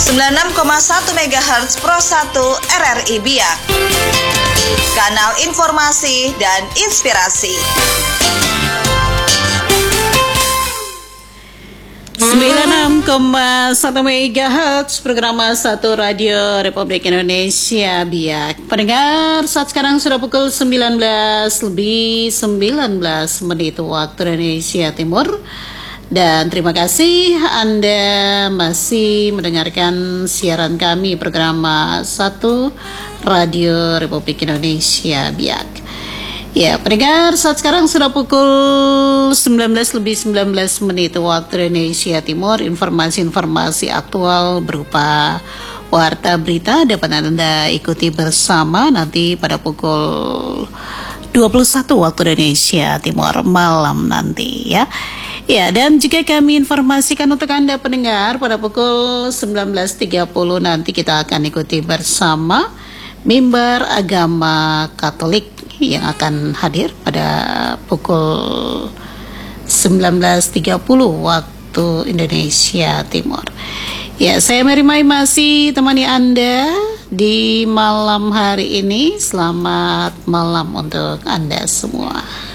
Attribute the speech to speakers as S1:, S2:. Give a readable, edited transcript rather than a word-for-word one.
S1: 96,1 MHz Pro 1 RRI Biak. Kanal informasi dan inspirasi.
S2: 96,1 MHz program 1 Radio Republik Indonesia Biak. Pendengar, saat sekarang sudah pukul 19 menit waktu Indonesia Timur. Dan terima kasih Anda masih mendengarkan siaran kami program 1 Radio Republik Indonesia Biak. Ya, pendengar, saat sekarang sudah pukul 19 menit waktu Indonesia Timur. Informasi-informasi aktual berupa warta berita dapat Anda ikuti bersama nanti pada pukul 21 waktu Indonesia Timur malam nanti ya. Ya, dan juga kami informasikan untuk Anda pendengar pada pukul 19.30 nanti kita akan ikuti bersama mimbar agama Katolik yang akan hadir pada pukul 19.30 waktu Indonesia Timur. Ya, saya Mary Mai masih temani Anda di malam hari ini. Selamat malam untuk Anda semua.